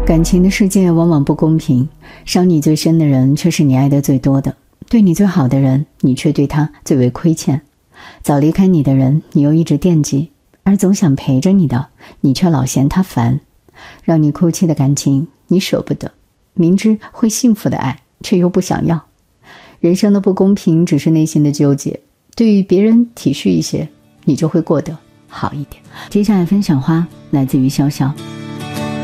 感情的世界往往不公平，伤你最深的人却是你爱得最多的，对你最好的人，你却对他最为亏欠。早离开你的人，你又一直惦记，而总想陪着你的，你却老嫌他烦。让你哭泣的感情，你舍不得，明知会幸福的爱，却又不想要。人生的不公平只是内心的纠结，对于别人体恤一些，你就会过得好一点。接下来分享花来自于潇潇。